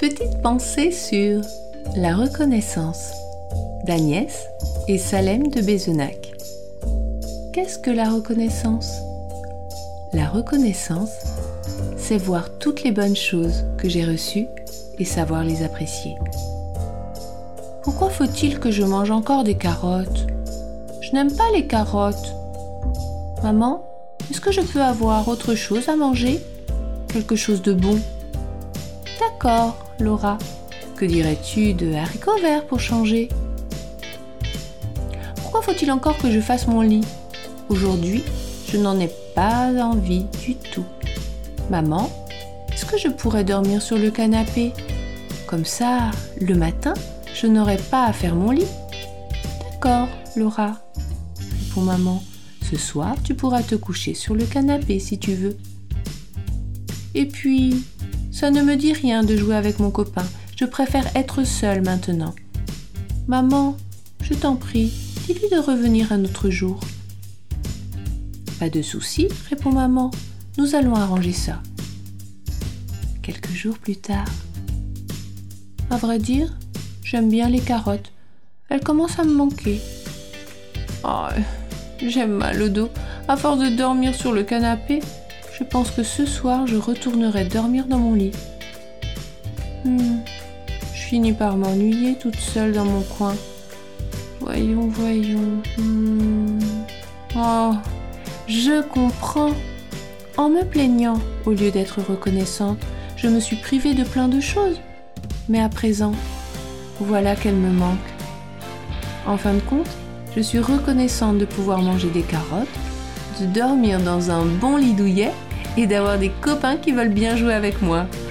Petite pensée sur la reconnaissance d'Agnès et Salem de Bézenac. Qu'est-ce que la reconnaissance ? La reconnaissance, c'est voir toutes les bonnes choses que j'ai reçues et savoir les apprécier. Pourquoi faut-il que je mange encore des carottes ? Je n'aime pas les carottes. Maman, est-ce que je peux avoir autre chose à manger ? Quelque chose de bon ? D'accord, Laura. Que dirais-tu de haricots verts pour changer ? Pourquoi faut-il encore que je fasse mon lit ? Aujourd'hui, je n'en ai pas envie du tout. Maman, est-ce que je pourrais dormir sur le canapé ? Comme ça, le matin, je n'aurai pas à faire mon lit. D'accord, Laura. Répond maman. Ce soir, tu pourras te coucher sur le canapé si tu veux. Et puis, ça ne me dit rien de jouer avec mon copain. Je préfère être seule maintenant. Maman, je t'en prie, dis-lui de revenir un autre jour. Pas de souci, répond maman. Nous allons arranger ça. Quelques jours plus tard. À vrai dire, j'aime bien les carottes. Elles commencent à me manquer. Oh, j'ai mal au dos. À force de dormir sur le canapé, je pense que ce soir, je retournerai dormir dans mon lit. Je finis par m'ennuyer toute seule dans mon coin. Voyons. Oh, je comprends. En me plaignant, au lieu d'être reconnaissante, je me suis privée de plein de choses. Mais à présent, voilà qu'elles me manquent. En fin de compte, je suis reconnaissante de pouvoir manger des carottes, de dormir dans un bon lit douillet et d'avoir des copains qui veulent bien jouer avec moi.